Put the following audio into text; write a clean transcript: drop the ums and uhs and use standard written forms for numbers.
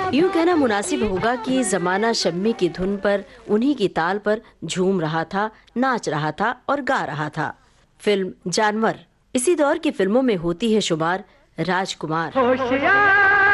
यूं कहना मुनासिब होगा कि जमाना शम्मी की धुन पर, उन्हीं की ताल पर झूम रहा था, नाच रहा था और गा रहा था। फिल्म जानवर इसी दौर की फिल्मों में होती है शुमार। राजकुमार